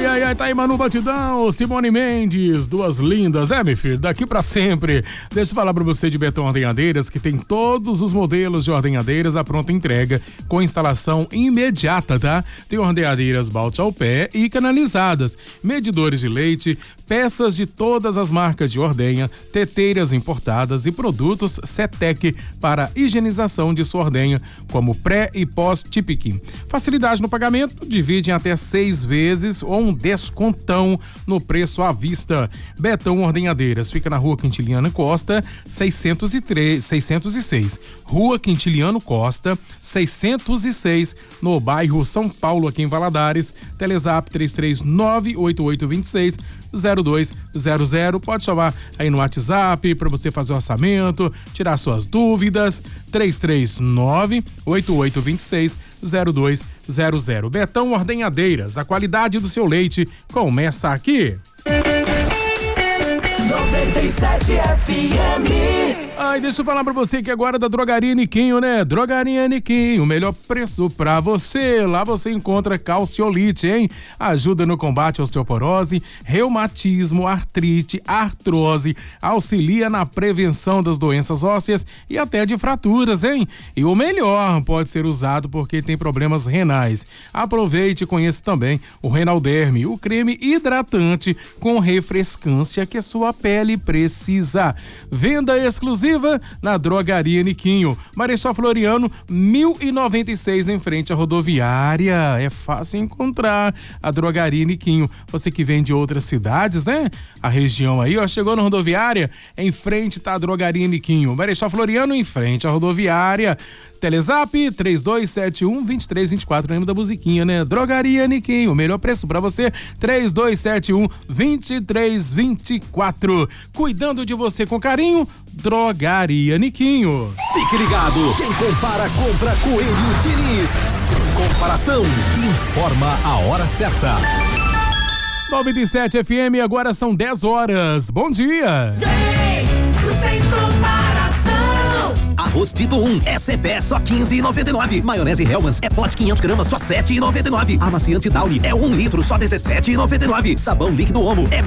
Ai, tá aí Manu Batidão, Simone Mendes, duas lindas, né, meu filho? Daqui pra sempre. Deixa eu falar pra você de Betão Ordenhadeiras, que tem todos os modelos de ordenhadeiras à pronta entrega, com instalação imediata, tá? Tem ordenhadeiras balde ao pé e canalizadas, medidores de leite, peças de todas as marcas de ordenha, teteiras importadas e produtos Setec para higienização de sua ordenha, como pré e pós-tipic. Facilidade no pagamento, divide em até 6 vezes ou um descontão no preço à vista. Betão Ordenhadeiras fica na Rua Quintiliano Costa, 606. Rua Quintiliano Costa, 606, no bairro São Paulo, aqui em Valadares. Telezap 339-8826-0200. Pode chamar aí no WhatsApp para você fazer o orçamento, tirar suas dúvidas. 339-8826-0200. Betão Ordenhadeiras, a qualidade do seu leite começa aqui. 97 FM. Ai, deixa eu falar pra você que agora é da Drogaria Niquinho, né? Drogaria Niquinho, o melhor preço pra você. Lá você encontra calciolite, hein? Ajuda no combate à osteoporose, reumatismo, artrite, artrose, auxilia na prevenção das doenças ósseas e até de fraturas, hein? E o melhor, pode ser usado porque tem problemas renais. Aproveite e conheça também o Renalderme, o creme hidratante com refrescância que sua pele precisa. Venda exclusiva na Drogaria Niquinho, Marechal Floriano 1096, em frente à rodoviária. É fácil encontrar a Drogaria Niquinho. Você que vem de outras cidades, né? A região aí, ó, chegou na rodoviária, em frente tá a Drogaria Niquinho, Marechal Floriano, em frente à rodoviária. Telezap 3271-2324, lembra da musiquinha, né? Drogaria Niquinho, o melhor preço pra você, 3271-2324. Cuidando de você com carinho, Drogaria Niquinho. Fique ligado, quem compara, compra Coelho Diniz. Sem comparação, informa a hora certa. 97 FM, agora são 10 horas. Bom dia. Vem pro Sem Comparação. Arroz tipo 1, SCP só R$15,99. Maionese Hellmann's é pote 500 gramas, só R$7,99. Amaciante Downy é 1 litro, só R$17,99. Sabão líquido Omo é